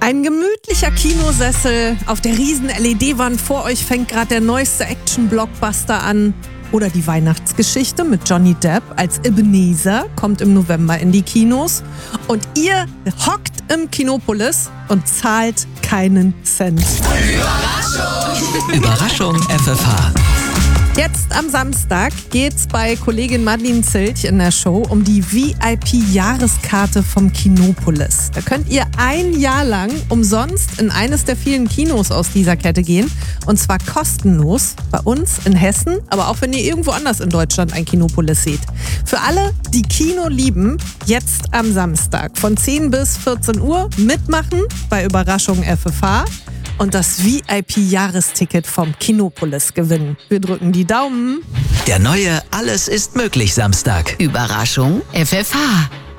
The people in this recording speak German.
Ein gemütlicher Kinosessel auf der riesen LED-Wand vor euch fängt gerade der neueste Action-Blockbuster an. Oder die Weihnachtsgeschichte mit Johnny Depp als Ebenezer kommt im November in die Kinos. Und ihr hockt im Kinopolis und zahlt keinen Cent. Überraschung FFH. Jetzt am Samstag geht's bei Kollegin Madeleine Zilch in der Show um die VIP-Jahreskarte vom Kinopolis. Da könnt ihr ein Jahr lang umsonst in eines der vielen Kinos aus dieser Kette gehen. Und zwar kostenlos bei uns in Hessen, aber auch wenn ihr irgendwo anders in Deutschland ein Kinopolis seht. Für alle, die Kino lieben, jetzt am Samstag von 10 bis 14 Uhr mitmachen bei Überraschung FFH. Und das VIP-Jahresticket vom Kinopolis gewinnen. Wir drücken die Daumen. Der neue Alles ist möglich Samstag. Überraschung FFH.